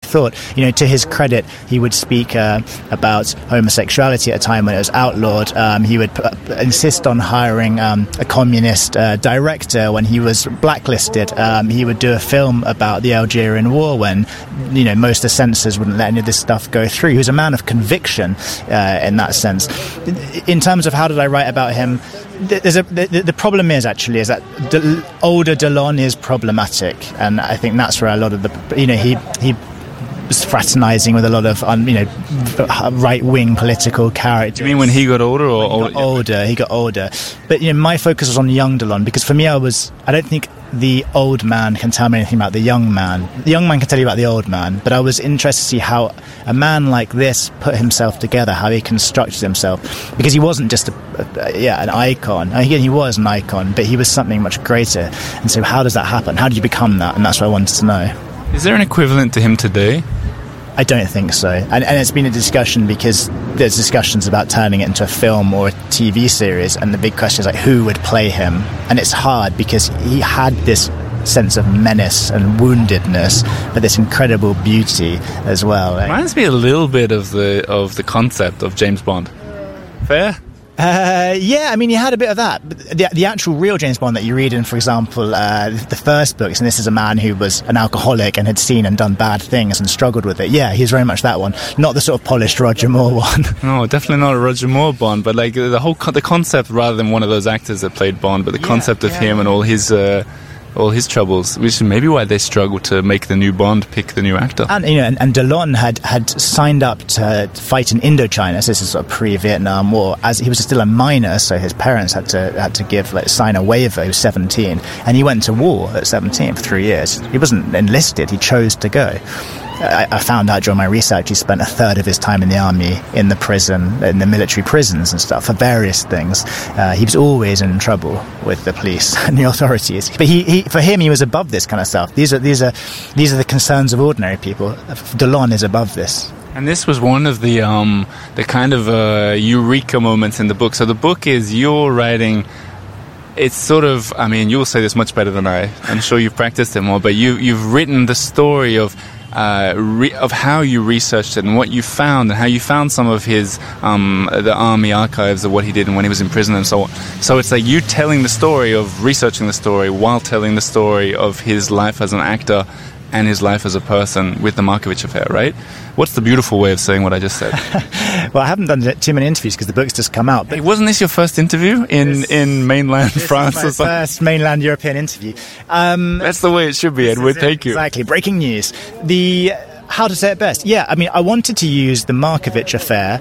thought. To his credit, he would speak about homosexuality at a time when it was outlawed. He would insist on hiring a communist director when he was blacklisted. He would do a film about the Algerian War when, most of the censors wouldn't let any of this stuff go through. He was a man of conviction in that sense. In terms of how did I write about him, the problem is that older Delon is problematic, and I think that's where a lot of he was fraternising with a lot of right-wing political characters. You mean when he got older or older? He got older. But my focus was on young Delon, because for me I don't think the old man can tell me anything about the young man. The young man can tell you about the old man, but I was interested to see how a man like this put himself together, how he constructed himself, because he wasn't just an icon. Again, he was an icon, but he was something much greater. And so how does that happen? How do you become that? And that's what I wanted to know. Is there an equivalent to him today? I don't think so. And it's been a discussion, because there's discussions about turning it into a film or a TV series, and the big question is who would play him? And it's hard because he had this sense of menace and woundedness, but this incredible beauty as well. Reminds me a little bit of the concept of James Bond. Fair? Yeah, he had a bit of that. But the actual real James Bond that you read in, for example, the first books, and this is a man who was an alcoholic and had seen and done bad things and struggled with it. Yeah, he's very much that one. Not the sort of polished Roger Moore one. No, definitely not a Roger Moore Bond, but the concept, rather than one of those actors that played Bond, but the concept of him and all his troubles, which is maybe why they struggle to make the new Bond pick the new actor. And and Delon had signed up to fight in Indochina. So this is sort of pre-Vietnam War. As he was still a minor, so his parents had to sign a waiver. He was 17, and he went to war at 17 for 3 years. He wasn't enlisted; he chose to go. I found out during my research he spent a third of his time in the army, in the prison, in the military prisons and stuff, for various things. He was always in trouble with the police and the authorities. But for him, he was above this kind of stuff. These are the concerns of ordinary people. Delon is above this. And this was one of the kind of eureka moments in the book. So the book is you're writing. It's sort of, you'll say this much better than I. I'm sure you've practiced it more, but you've written the story of how you researched it and what you found, and how you found some of his the army archives of what he did and when he was in prison and so on. So it's like you telling the story of researching the story while telling the story of his life as an actor and his life as a person with the Markovitch affair, right? What's the beautiful way of saying what I just said? Well, I haven't done too many interviews because the book's just come out. But wasn't this your first interview in mainland France? This is my first mainland European interview. That's the way it should be, Edward. Thank you. Exactly. Breaking news. How to say it best? Yeah, I wanted to use the Markovitch affair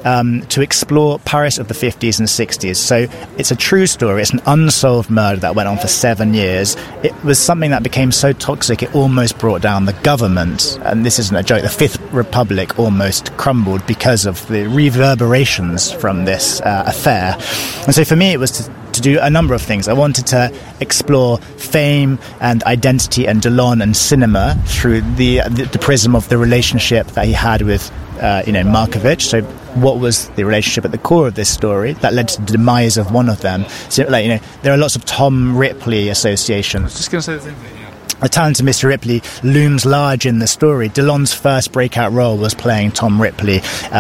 to explore Paris of the 50s and 60s. So it's a true story. It's an unsolved murder that went on for 7 years. It was something that became so toxic it almost brought down the government. And this isn't a joke. The Fifth Republic almost crumbled because of the reverberations from this affair. And so for me, it was to do a number of things. I wanted to explore fame and identity and Delon and cinema through the prism of the relationship that he had with Markovitch. So what was the relationship at the core of this story that led to the demise of one of them? So there are lots of Tom Ripley associations. I was just going to say the same thing. The talented Mr. Ripley looms large in the story. Delon's first breakout role was playing Tom Ripley.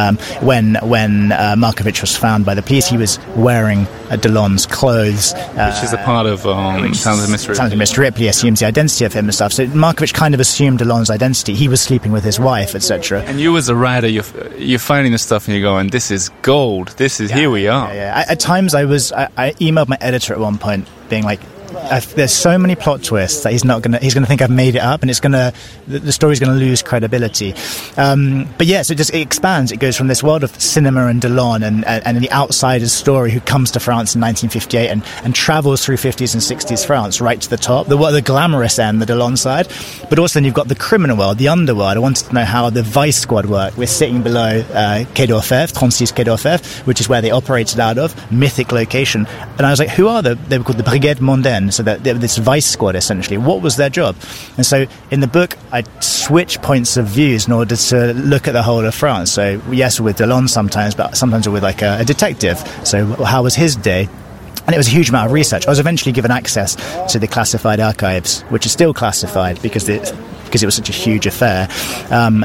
When Markovitch was found by the police, he was wearing Delon's clothes. Which is a part of Talented Mr. Ripley. Talented Mr. Ripley assumes the identity of him and stuff. So Markovitch kind of assumed Delon's identity. He was sleeping with his wife, etc. And you as a writer, you're finding this stuff and you're going, this is gold. This is, here we are. Yeah. At times I emailed my editor at one point being like, there's so many plot twists that he's going to think I've made it up, and the story's going to lose credibility. But yeah, so it expands. It goes from this world of cinema and Delon and the outsider's story who comes to France in 1958 and travels through 50s and 60s France right to the top, the glamorous end, the Delon side. But also then you've got the criminal world, the underworld. I wanted to know how the Vice Squad work. We're sitting below Quai d'Orfèvre, 36 Quai d'Orfèvre, which is where they operated out of, mythic location. And I was like, who are they? They were called the Brigade Mondaine. So that this Vice Squad, essentially, what was their job? And so in the book I switch points of views in order to look at the whole of France. So yes, with Delon sometimes, but sometimes with like a detective. So how was his day? And it was a huge amount of research. I was eventually given access to the classified archives, which is still classified because it was such a huge affair.